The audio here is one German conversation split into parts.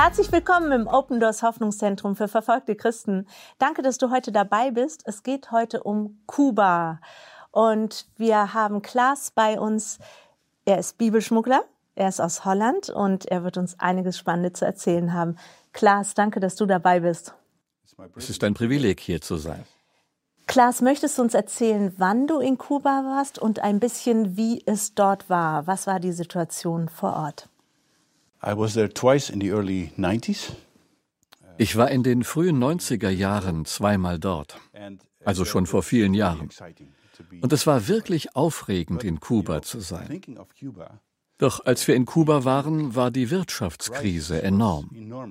Herzlich willkommen im Open Doors Hoffnungszentrum für verfolgte Christen. Danke, dass du heute dabei bist. Es geht heute um Kuba. Und wir haben Klaas bei uns. Er ist Bibelschmuggler, er ist aus Holland und er wird uns einiges Spannendes zu erzählen haben. Klaas, danke, dass du dabei bist. Es ist ein Privileg, hier zu sein. Klaas, möchtest du uns erzählen, wann du in Kuba warst und ein bisschen, wie es dort war? Was war die Situation vor Ort? Ich war in den frühen 90er Jahren zweimal dort, also schon vor vielen Jahren. Und es war wirklich aufregend, in Kuba zu sein. Doch als wir in Kuba waren, war die Wirtschaftskrise enorm.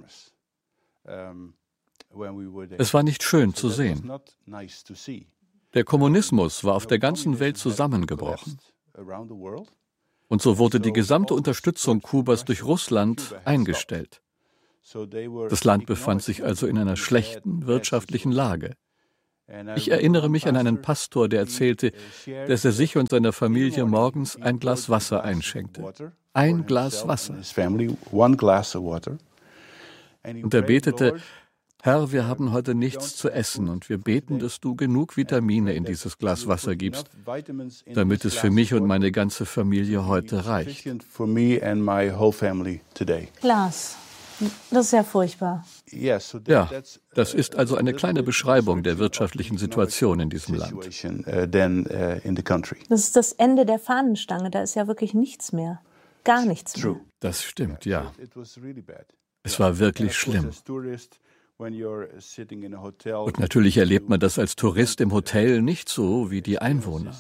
Es war nicht schön zu sehen. Der Kommunismus war auf der ganzen Welt zusammengebrochen. Und so wurde die gesamte Unterstützung Kubas durch Russland eingestellt. Das Land befand sich also in einer schlechten wirtschaftlichen Lage. Ich erinnere mich an einen Pastor, der erzählte, dass er sich und seiner Familie morgens ein Glas Wasser einschenkte. Ein Glas Wasser. Und er betete: Herr, wir haben heute nichts zu essen und wir beten, dass du genug Vitamine in dieses Glas Wasser gibst, damit es für mich und meine ganze Familie heute reicht. Klaas, das ist ja furchtbar. Ja, das ist also eine kleine Beschreibung der wirtschaftlichen Situation in diesem Land. Das ist das Ende der Fahnenstange, da ist ja wirklich nichts mehr. Gar nichts mehr. Das stimmt, ja. Es war wirklich schlimm. Und natürlich erlebt man das als Tourist im Hotel nicht so wie die Einwohner.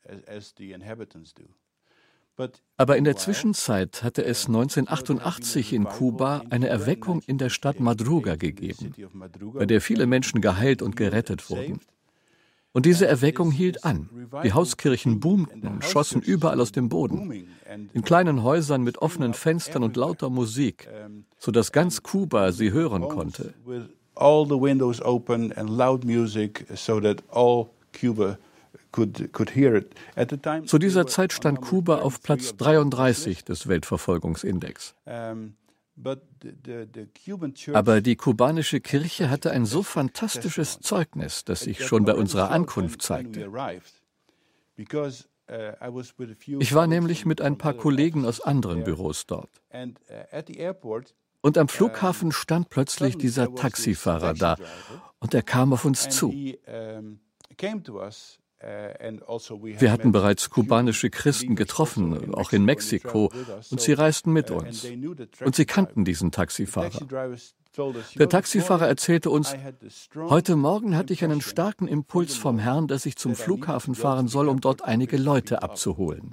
Aber in der Zwischenzeit hatte es 1988 in Kuba eine Erweckung in der Stadt Madruga gegeben, bei der viele Menschen geheilt und gerettet wurden. Und diese Erweckung hielt an. Die Hauskirchen boomten und schossen überall aus dem Boden. In kleinen Häusern mit offenen Fenstern und lauter Musik, sodass ganz Kuba sie hören konnte. Zu dieser Zeit stand Kuba auf Platz 33 des Weltverfolgungsindex. Aber die kubanische Kirche hatte ein so fantastisches Zeugnis, das sich schon bei unserer Ankunft zeigte. Ich war nämlich mit ein paar Kollegen aus anderen Büros dort. Und am Flughafen stand plötzlich dieser Taxifahrer da und er kam auf uns zu. Wir hatten bereits kubanische Christen getroffen, auch in Mexiko, und sie reisten mit uns. Und sie kannten diesen Taxifahrer. Der Taxifahrer erzählte uns: Heute Morgen hatte ich einen starken Impuls vom Herrn, dass ich zum Flughafen fahren soll, um dort einige Leute abzuholen.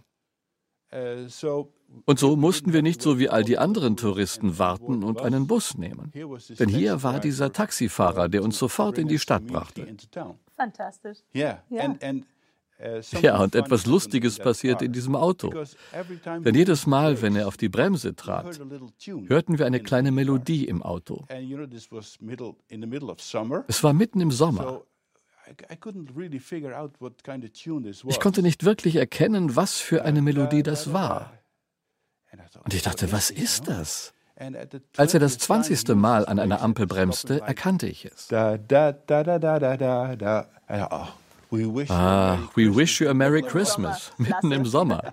Und so mussten wir nicht so wie all die anderen Touristen warten und einen Bus nehmen. Denn hier war dieser Taxifahrer, der uns sofort in die Stadt brachte. Fantastisch. Ja, und etwas Lustiges passierte in diesem Auto. Denn jedes Mal, wenn er auf die Bremse trat, hörten wir eine kleine Melodie im Auto. Es war mitten im Sommer. Ich konnte nicht wirklich erkennen, was für eine Melodie das war. Und ich dachte, was ist das? Als er das 20. Mal an einer Ampel bremste, erkannte ich es. We wish you a Merry Christmas, mitten im Sommer.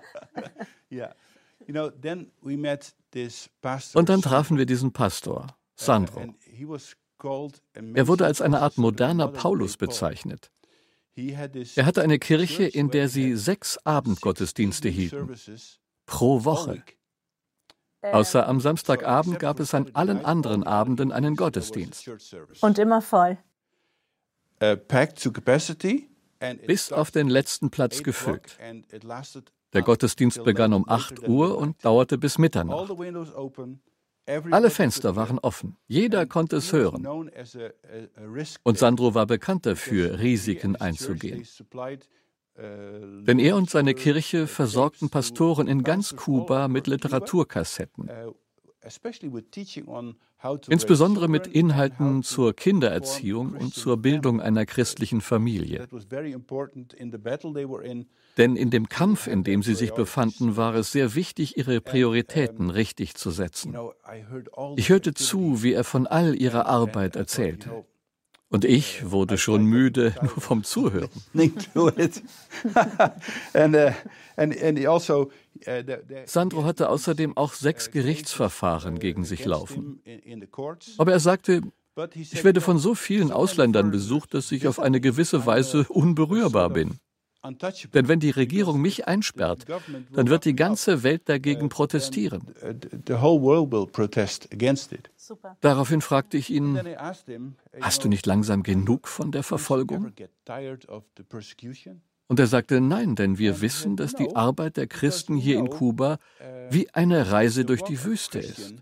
Und dann trafen wir diesen Pastor, Sandro. Er wurde als eine Art moderner Paulus bezeichnet. Er hatte eine Kirche, in der sie 6 Abendgottesdienste hielten, pro Woche. Außer am Samstagabend gab es an allen anderen Abenden einen Gottesdienst. Und immer voll. Bis auf den letzten Platz gefüllt. Der Gottesdienst begann um 8 Uhr und dauerte bis Mitternacht. Alle Fenster waren offen. Jeder konnte es hören. Und Sandro war bekannt dafür, Risiken einzugehen. Denn er und seine Kirche versorgten Pastoren in ganz Kuba mit Literaturkassetten. insbesondere mit Inhalten zur Kindererziehung und zur Bildung einer christlichen Familie. Denn in dem Kampf, in dem sie sich befanden, war es sehr wichtig, ihre Prioritäten richtig zu setzen. Ich hörte zu, wie er von all ihrer Arbeit erzählte. Und ich wurde schon müde, nur vom Zuhören. Sandro hatte außerdem auch 6 Gerichtsverfahren gegen sich laufen. Aber er sagte, ich werde von so vielen Ausländern besucht, dass ich auf eine gewisse Weise unberührbar bin. Denn wenn die Regierung mich einsperrt, dann wird die ganze Welt dagegen protestieren. Daraufhin fragte ich ihn, hast du nicht langsam genug von der Verfolgung? Und er sagte, nein, denn wir wissen, dass die Arbeit der Christen hier in Kuba wie eine Reise durch die Wüste ist.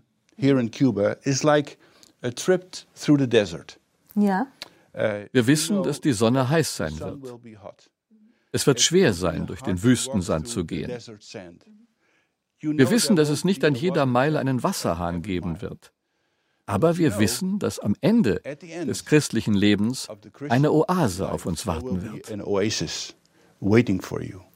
Ja. Wir wissen, dass die Sonne heiß sein wird. Es wird schwer sein, durch den Wüstensand zu gehen. Wir wissen, dass es nicht an jeder Meile einen Wasserhahn geben wird. Aber wir wissen, dass am Ende des christlichen Lebens eine Oase auf uns warten wird.